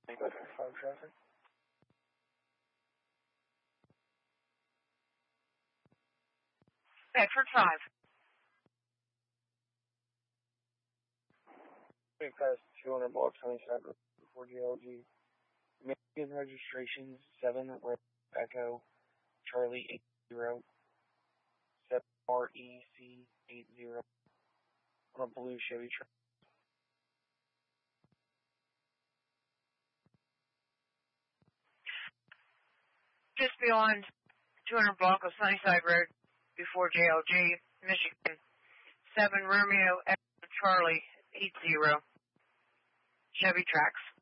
5 traffic. Bedford 5. We passed 200 blocks Sunnyside Road before JLG. Michigan registration 7 Red Echo Charlie 80 7 REC 80 on a blue Chevy truck. Just beyond 200 block of Sunnyside Road before JLG, Michigan 7 Romeo Echo Charlie 80 Chevy Trax.